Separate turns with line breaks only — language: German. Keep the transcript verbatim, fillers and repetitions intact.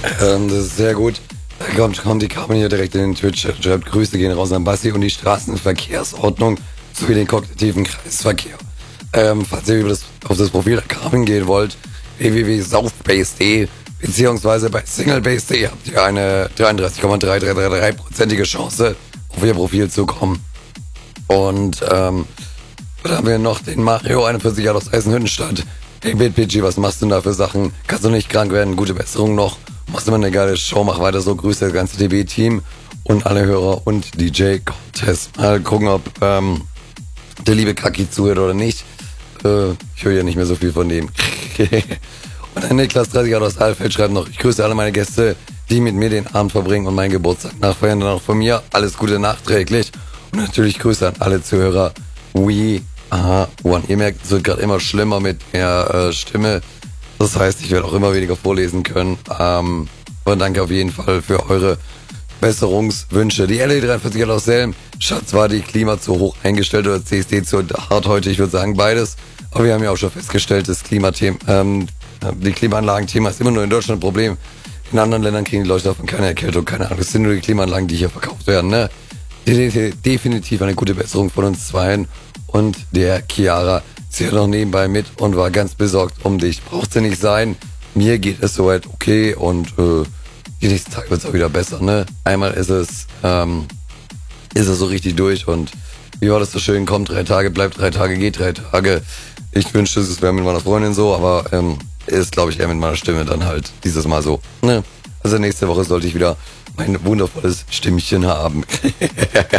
Ähm, das ist sehr gut. Da kommt, kommt die Carmen hier direkt in den Twitch. Schreibt, Grüße gehen raus an Bassi und die Straßenverkehrsordnung sowie den kognitiven Kreisverkehr. Ähm, falls ihr über das, auf das Profil der Carmen gehen wollt, w w w punkt southbase punkt de beziehungsweise bei singlebase punkt de habt ihr eine dreiunddreißig Komma drei drei drei drei prozentige Chance, auf ihr Profil zu kommen. Und ähm, dann haben wir noch den Mario einundvierzig Jahre aus Eisenhüttenstadt. Hey BitPG, was machst du denn da für Sachen? Kannst du nicht krank werden? Gute Besserung noch. Machst immer eine geile Show, mach weiter so. Grüße das ganze T V-Team und alle Hörer und D J-Contest. Mal gucken, ob ähm, der liebe Kaki zuhört oder nicht. Äh, ich höre ja nicht mehr so viel von dem. Und der Niklas dreißig Jahre aus Alfeld schreibt noch, ich grüße alle meine Gäste, die mit mir den Abend verbringen und meinen Geburtstag nachfeiern. Dann auch von mir alles Gute nachträglich. Und natürlich Grüße an alle Zuhörer. We are one. Ihr merkt, es wird gerade immer schlimmer mit der äh, Stimme. Das heißt, ich werde auch immer weniger vorlesen können. Ähm, aber danke auf jeden Fall für eure Besserungswünsche. Die L E dreiundvierzig hat aus Selm. Schatz, war die Klima zu hoch eingestellt oder C S D zu hart heute? Ich würde sagen beides. Aber wir haben ja auch schon festgestellt, das Klimathema, ähm, die Klimaanlagenthema ist immer nur in Deutschland ein Problem. In anderen Ländern kriegen die Leute davon keine Erkältung, keine Ahnung. Das sind nur die Klimaanlagen, die hier verkauft werden, ne? Definitiv eine gute Besserung von uns zweien. Und der Chiara zählt noch nebenbei mit und war ganz besorgt um dich. Braucht's ja nicht sein. Mir geht es soweit okay und äh, die nächsten Tage wird's auch wieder besser, ne? Einmal ist es, ähm, ist es so richtig durch und wie war das so schön? Kommt drei Tage, bleibt drei Tage, geht drei Tage. Ich wünschte, es wäre mit meiner Freundin so, aber ähm, ist, glaube ich, eher mit meiner Stimme dann halt dieses Mal so, ne? Also nächste Woche sollte ich wieder mein wundervolles Stimmchen haben.